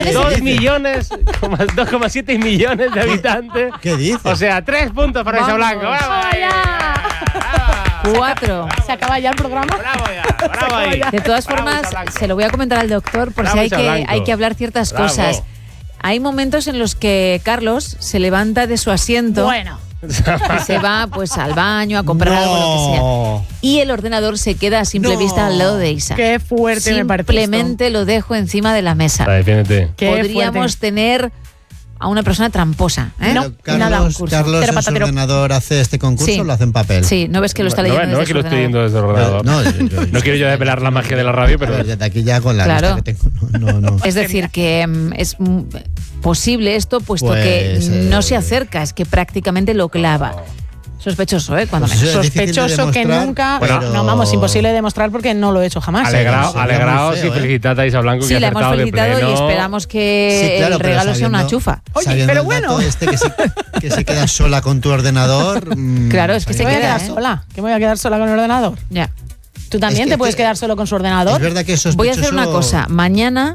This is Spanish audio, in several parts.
2,7 millones de habitantes. ¿Qué dices? O sea, 3 puntos para Isa Blanco. ¡Bravo! 4. ¿Se acaba ya el programa? ¡Bravo ya! ¡Bravo ahí! De todas formas, se lo voy a comentar al doctor por si hay que hablar ciertas cosas. Hay momentos en los que Carlos se levanta de su asiento. Bueno. Y se va pues al baño a comprar algo, lo que sea. Y el ordenador se queda a simple vista al lado de Isa. Qué fuerte me parece. Simplemente lo dejo encima de la mesa. Podríamos tener a una persona tramposa. No, Carlos en su ordenador hace este concurso, lo hace en papel. Sí, ¿no ves que lo está leyendo? No es que lo estoy leyendo desde el ordenador. No quiero yo desvelar la magia de la radio, pero desde aquí ya con la lista que tengo. No. Es decir, que es posible esto, puesto que no se acerca, es que prácticamente lo clava. Sospechoso, cuando sospechoso que nunca. No, vamos, imposible de demostrar porque no lo he hecho jamás. Alegraos y felicitad a Isa Blanco. Sí, la hemos felicitado y esperamos que el regalo sea una chufa. Oye, pero bueno. Que se queda sola con tu ordenador. Claro, es que se queda sola. ¿Que me voy a quedar sola con el ordenador? Ya. ¿Tú también te puedes quedar solo con su ordenador? Es verdad que es sospechoso. Voy a hacer una cosa. Mañana,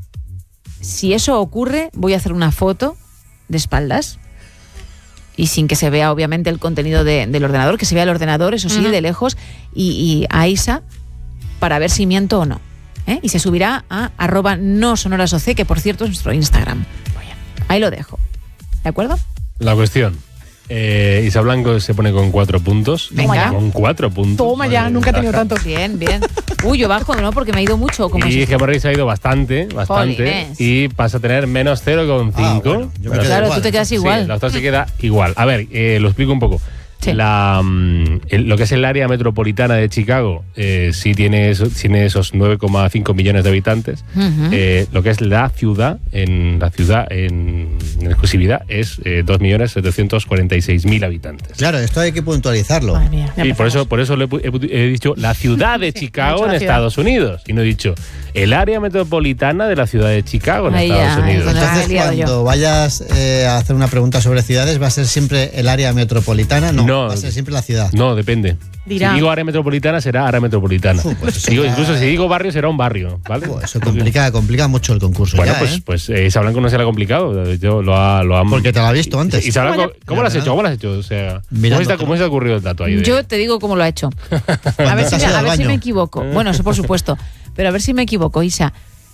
si eso ocurre, voy a hacer una foto de espaldas. Y sin que se vea, obviamente, el contenido del ordenador, que se vea el ordenador, eso sí, de lejos, y a Isa, para ver si miento o no. Y se subirá a @nosonorasoc, que por cierto es nuestro Instagram. Ahí lo dejo. ¿De acuerdo? La cuestión. Isa Blanco se pone con 4 puntos. Venga. Con 4 puntos. Toma ya, nunca he tenido tanto. Bien. Uy, yo bajo, ¿no? Porque me ha ido mucho. Y Gemma se ha ido bastante. Polines. Y pasa a tener menos 0,5. Claro, tú te quedas igual. Sí, la otra se queda igual. A ver, lo explico un poco. Sí. Lo que es el área metropolitana de Chicago sí tiene esos 9,5 millones de habitantes. Lo que es la ciudad en exclusividad es 2.746.000 habitantes. Claro, esto hay que puntualizarlo. Y por eso he dicho la ciudad de Chicago en Estados Unidos y no he dicho el área metropolitana de la ciudad de Chicago en Estados Unidos. Entonces, cuando vayas a hacer una pregunta sobre ciudades, ¿va a ser siempre el área metropolitana? No, va a ser siempre la ciudad. No, depende. Dirá. Si digo área metropolitana, será área metropolitana. Incluso si digo barrio, será un barrio, ¿vale? Eso complica mucho el concurso. Bueno, ya, pues Isa Blanco no se le ha complicado. Yo lo ha Porque te lo ha visto antes. Isa Blanco, ¿cómo lo has hecho? O sea, ¿cómo se ha ocurrido el dato ahí? Yo te digo cómo lo ha hecho. A ver si me equivoco. Bueno, eso por supuesto. Pero a ver si me equivoco, Isa.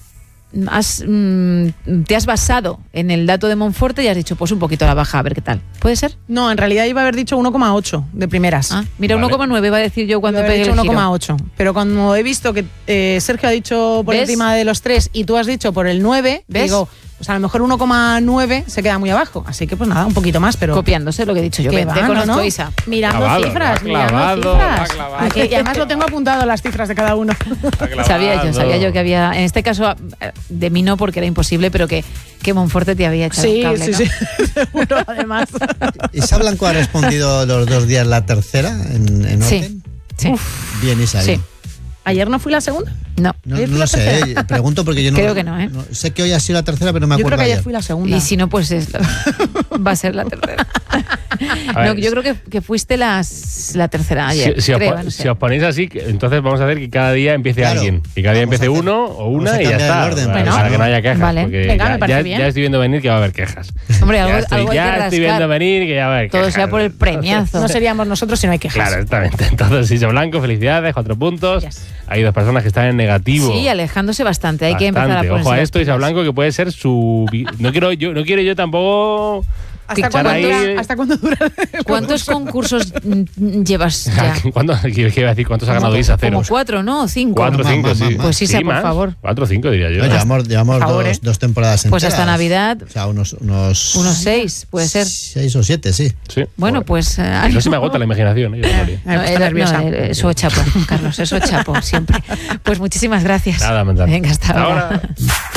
Te has basado en el dato de Monforte y has dicho, pues un poquito a la baja, a ver qué tal. ¿Puede ser? No, en realidad iba a haber dicho 1,8 de primeras. Mira, vale. 1,9 iba a decir yo cuando pegué el giro. 1,8. Pero cuando he visto que Sergio ha dicho por encima de los 3 y tú has dicho por el 9, digo, pues a lo mejor 1,9 se queda muy abajo. Así que pues nada, un poquito más, pero... Copiándose lo que he dicho yo. Te conozco, Isa. Mirando cifras. Y además lo tengo apuntado las cifras de cada uno. Sabía yo que había... En este caso, de mí no, porque era imposible, pero que Monforte te había echado un cable, ¿no? Sí, seguro, además. ¿Isa Blanco ha respondido los 2 días la tercera en orden? Sí. Bien, Isa. Sí. ¿Ayer no fui la segunda? No lo sé, pregunto porque yo no... Creo que no, sé que hoy ha sido la tercera, pero no me acuerdo. Yo creo que ayer fui la segunda. Y si no, pues va a ser la tercera. No, yo creo que fuiste la tercera ayer. Si os ponéis así, entonces vamos a hacer que cada día empiece alguien. Que cada día empiece uno o una y ya está. Para que no haya quejas. Vale. Venga, me parece bien. Ya estoy viendo venir que va a haber quejas. Hombre, algo hay que rascar. Ya estoy viendo venir que ya va a haber quejas. Todo sea por el premiazo. No seríamos nosotros si no hay quejas. Claro, exactamente. Entonces, Isa Blanco, felicidades, 4 puntos. Yes. Hay 2 personas que están en negativo. Sí, alejándose bastante. Hay que empezar a ponerse. Ojo a esto, Isa Blanco, que puede ser su... No quiero yo tampoco... ¿Hasta cuándo dura? ¿Cuántos concursos llevas ya? ¿Qué iba a decir? ¿Cuántos ha ganado Isa? Como 4, ¿no? 5. 4 o 5, sí. Pues Isa, por favor. 4 o 5, diría yo. Llevamos 2 temporadas enteras. Pues hasta Navidad. O sea, unos 6, puede ser. 6 o 7, sí. Bueno, pues... No se me agota la imaginación. Eso es chapo, Carlos, eso es chapo, siempre. Pues muchísimas gracias. Nada, Venga, hasta ahora.